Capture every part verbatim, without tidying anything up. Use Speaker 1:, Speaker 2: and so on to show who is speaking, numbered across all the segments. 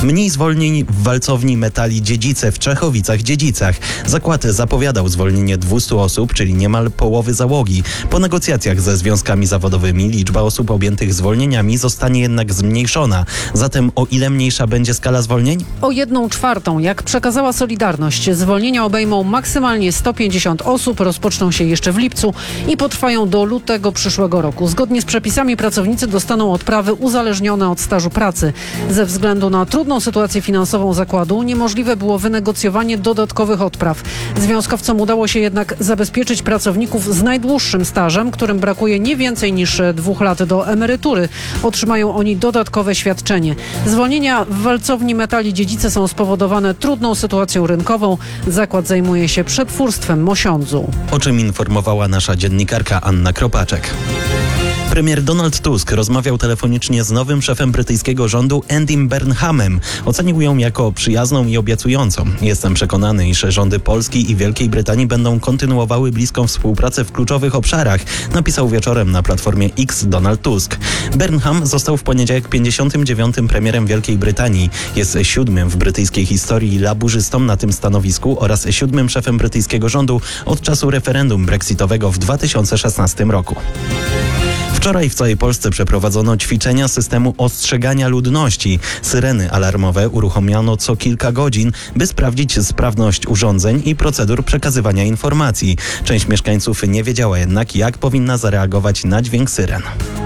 Speaker 1: Mniej zwolnień w walcowni metali Dziedzice w Czechowicach-Dziedzicach. Zakład zapowiadał zwolnienie dwieście osób, czyli niemal połowy załogi. Po negocjacjach ze związkami zawodowymi liczba osób objętych zwolnieniami zostanie jednak zmniejszona. Zatem o ile mniejsza będzie skala zwolnień?
Speaker 2: O jedną czwartą, jak przekazała Solidarność. Zwolnienia obejmą maksymalnie sto pięćdziesiąt osób, rozpoczną się jeszcze w lipcu i potrwają do lutego przyszłego roku. Zgodnie z przepisami pracownicy dostaną odprawy uzależnione od stażu pracy. Ze względu na trudną sytuację finansową zakładu niemożliwe było wynegocjowanie dodatkowych odpraw. Związkowcom udało się jednak zabezpieczyć pracowników z najdłuższym stażem, którym brakuje nie więcej niż dwóch lat do emerytury. Otrzymają oni dodatkowe świadczenie. Zwolnienia w walcowni metali Dziedzice są spowodowane trudną sytuacją rynkową. Zakład zajmuje się przetwórstwem Mosiądzu.
Speaker 1: O czym informowała nasza dziennikarka Anna Kropaczek. Premier Donald Tusk rozmawiał telefonicznie z nowym szefem brytyjskiego rządu Andym Burnhamem. Ocenił ją jako przyjazną i obiecującą. Jestem przekonany, iż rządy Polski i Wielkiej Brytanii będą kontynuowały bliską współpracę w kluczowych obszarach, napisał wieczorem na platformie X Donald Tusk. Burnham został w poniedziałek pięćdziesiątym dziewiątym premierem Wielkiej Brytanii. Jest siódmym w brytyjskiej historii laburzystą na tym stanowisku oraz siódmym szefem brytyjskiego rządu od czasu referendum brexitowego w dwa tysiące szesnastym roku. Wczoraj w całej Polsce przeprowadzono ćwiczenia systemu ostrzegania ludności. Syreny alarmowe uruchomiono co kilka godzin, by sprawdzić sprawność urządzeń i procedur przekazywania informacji. Część mieszkańców nie wiedziała jednak, jak powinna zareagować na dźwięk syren.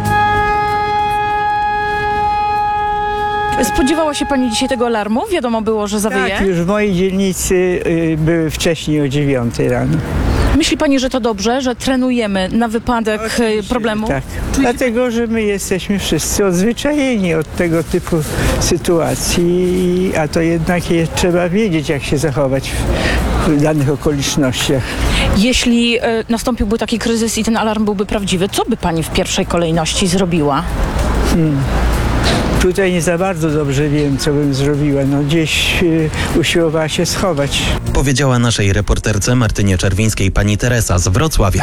Speaker 3: Spodziewała się pani dzisiaj tego alarmu? Wiadomo było, że zawieje?
Speaker 4: Tak, już w mojej dzielnicy y, były wcześniej o dziewiątej rano.
Speaker 3: Myśli pani, że to dobrze, że trenujemy na wypadek Oczywiście, problemu?
Speaker 4: Tak, dlatego, że my jesteśmy wszyscy odzwyczajeni od tego typu sytuacji, a to jednak je, trzeba wiedzieć, jak się zachować w danych okolicznościach.
Speaker 3: Jeśli y, nastąpiłby taki kryzys i ten alarm byłby prawdziwy, co by pani w pierwszej kolejności zrobiła?
Speaker 4: Hmm. Tutaj nie za bardzo dobrze wiem, co bym zrobiła. No gdzieś y, usiłowała się schować.
Speaker 1: Powiedziała naszej reporterce Martynie Czerwińskiej pani Teresa z Wrocławia.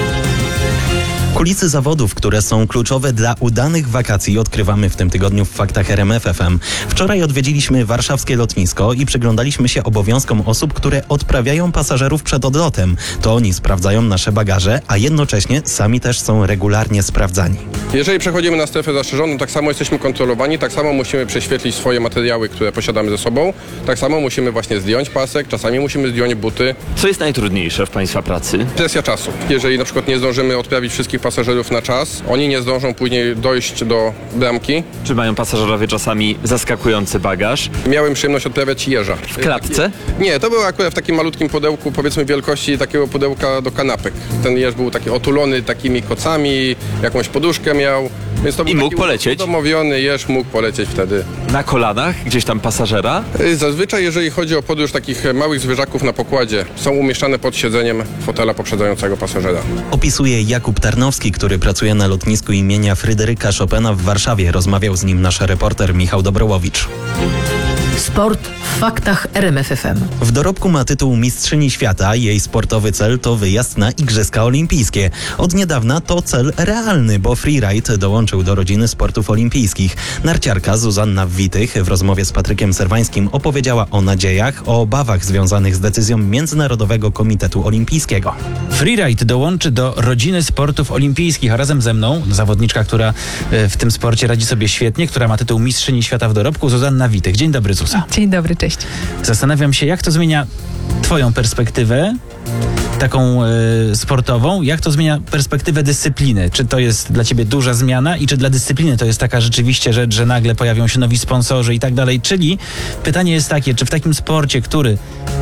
Speaker 1: Kulisy zawodów, które są kluczowe dla udanych wakacji, odkrywamy w tym tygodniu w Faktach R M F F M. Wczoraj odwiedziliśmy warszawskie lotnisko i przyglądaliśmy się obowiązkom osób, które odprawiają pasażerów przed odlotem. To oni sprawdzają nasze bagaże, a jednocześnie sami też są regularnie sprawdzani.
Speaker 5: Jeżeli przechodzimy na strefę zastrzeżoną, tak samo jesteśmy kontrolowani, tak samo musimy prześwietlić swoje materiały, które posiadamy ze sobą, tak samo musimy właśnie zdjąć pasek, czasami musimy zdjąć buty.
Speaker 6: Co jest najtrudniejsze w Państwa pracy?
Speaker 5: Presja czasu. Jeżeli na przykład nie zdążymy odprawić wszystkich pasażerów na czas, oni nie zdążą później dojść do bramki.
Speaker 6: Czy mają pasażerowie czasami zaskakujący bagaż?
Speaker 5: Miałem przyjemność odprawiać jeża.
Speaker 6: W klatce?
Speaker 5: Nie, to było akurat w takim malutkim pudełku, powiedzmy wielkości takiego pudełka do kanapek. Ten jeż był taki otulony takimi kocami, jakąś poduszkę miał. Więc to
Speaker 6: I
Speaker 5: był
Speaker 6: mógł
Speaker 5: taki
Speaker 6: polecieć?
Speaker 5: udomowiony jeż mógł polecieć wtedy.
Speaker 6: Na kolanach? Gdzieś tam pasażera?
Speaker 5: Zazwyczaj, jeżeli chodzi o podróż takich małych zwierzaków na pokładzie, są umieszczane pod siedzeniem fotela poprzedzającego pasażera.
Speaker 1: Opisuje Jakub Tarnowski, który pracuje na lotnisku imienia Fryderyka Chopina w Warszawie. Rozmawiał z nim nasz reporter Michał Dobrołowicz.
Speaker 7: Sport w Faktach R M F F M.
Speaker 1: W dorobku ma tytuł Mistrzyni Świata. Jej sportowy cel to wyjazd na Igrzyska Olimpijskie. Od niedawna to cel realny, bo freeride dołączył do rodziny sportów olimpijskich. Narciarka Zuzanna Witych w rozmowie z Patrykiem Serwańskim opowiedziała o nadziejach, o obawach związanych z decyzją Międzynarodowego Komitetu Olimpijskiego.
Speaker 8: Freeride dołączy do rodziny sportów olimpijskich, a razem ze mną zawodniczka, która w tym sporcie radzi sobie świetnie, która ma tytuł Mistrzyni Świata w dorobku, Zuzanna Witych. Dzień dobry, Zuza.
Speaker 9: Dzień dobry, cześć.
Speaker 8: Zastanawiam się, jak to zmienia twoją perspektywę taką y, sportową, jak to zmienia perspektywę dyscypliny? Czy to jest dla ciebie duża zmiana i czy dla dyscypliny to jest taka rzeczywiście rzecz, że nagle pojawią się nowi sponsorzy i tak dalej? Czyli pytanie jest takie, czy w takim sporcie, który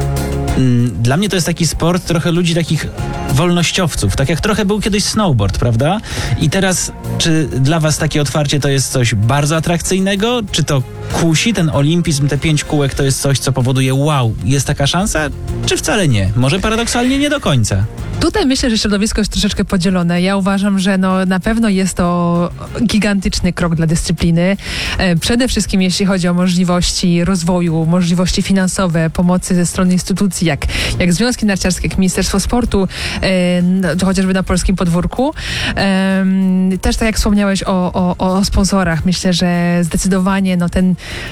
Speaker 8: dla mnie to jest taki sport trochę ludzi takich wolnościowców, tak jak trochę był kiedyś snowboard, prawda? I teraz, czy dla was takie otwarcie to jest coś bardzo atrakcyjnego? Czy to kusi, ten olimpizm, te pięć kółek to jest coś, co powoduje wow, jest taka szansa? Czy wcale nie? Może paradoksalnie nie do końca.
Speaker 9: Tutaj myślę, że środowisko jest troszeczkę podzielone. Ja uważam, że no, na pewno jest to gigantyczny krok dla dyscypliny. E, przede wszystkim jeśli chodzi o możliwości rozwoju, możliwości finansowe, pomocy ze strony instytucji, jak, jak Związki Narciarskie, jak Ministerstwo Sportu, e, no, chociażby na polskim podwórku. E, też tak jak wspomniałeś o, o, o sponsorach, myślę, że zdecydowanie no, ten,